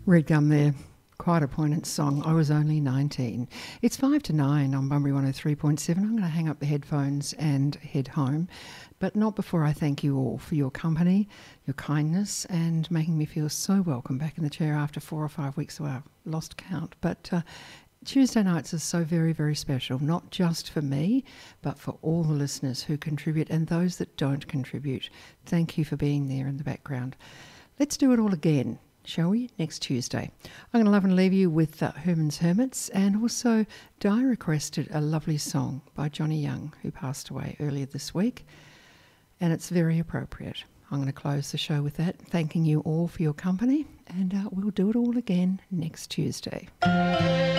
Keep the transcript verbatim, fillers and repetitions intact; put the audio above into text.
Red Gum there. Quite a poignant song. I was only nineteen. It's five to nine on Bunbury one oh three point seven. I'm going to hang up the headphones and head home, but not before I thank you all for your company, your kindness, and making me feel so welcome back in the chair after four or five weeks. Well, I've lost count. But uh, Tuesday nights are so very, very special, not just for me, but for all the listeners who contribute and those that don't contribute. Thank you for being there in the background. Let's do it all again, shall we, next Tuesday. I'm going to love and leave you with uh, Herman's Hermits, and also Di requested a lovely song by Johnny Young, who passed away earlier this week, and it's very appropriate. I'm going to close the show with that, thanking you all for your company, and uh, we'll do it all again next Tuesday.